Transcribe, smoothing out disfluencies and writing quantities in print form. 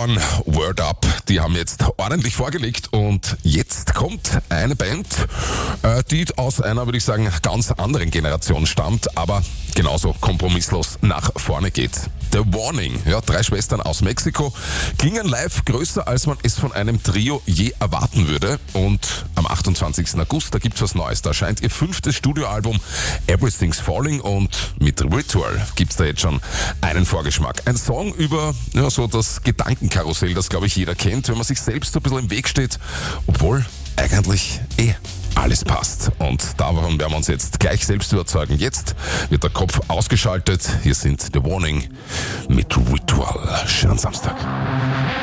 One, Word Up, die haben jetzt ordentlich vorgelegt und jetzt kommt eine Band, die aus einer, würde ich sagen, ganz anderen Generation stammt, aber genauso kompromisslos nach vorne geht. The Warning, ja, 3 Schwestern aus Mexiko, klingen live größer, als man es von einem Trio je erwarten würde. Und am 28. August, da gibt's was Neues. Da erscheint ihr 5. Studioalbum Everything's Falling und mit Ritual gibt's da jetzt schon einen Vorgeschmack. Ein Song über so das Gedankenkarussell, das glaube ich jeder kennt, wenn man sich selbst so ein bisschen im Weg steht, obwohl eigentlich alles passt. Und davon werden wir uns jetzt gleich selbst überzeugen. Jetzt wird der Kopf ausgeschaltet. Hier sind The Warning mit Ritual. Schönen Samstag.